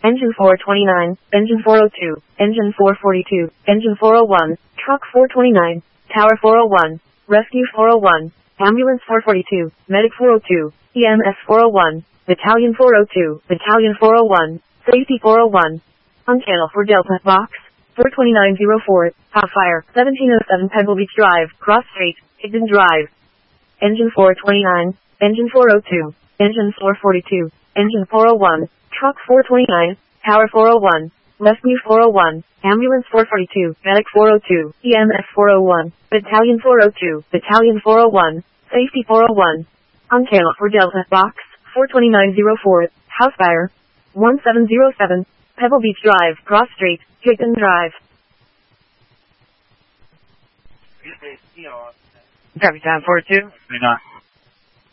Engine 429, Engine 402, Engine 442, Engine 401, Truck 429, Tower 401, Rescue 401, Ambulance 442, Medic 402, EMS 401, Battalion 402, Battalion 401, Safety 401. On channel 4 Delta, Box 42904, hot fire, 1707 Pebble Beach Drive, Cross Street, Higdon Drive. Engine 429, Engine 402, Engine 442, Engine 401, Truck 429, Tower 401, Rescue 401, Ambulance 442, Medic 402, EMS 401, Battalion 402, Battalion 401, Safety 401. On channel 4 Delta, Box 42904, house fire, 1707, Pebble Beach Drive, Cross Street, Higdon Drive. Copy, time 42. 29.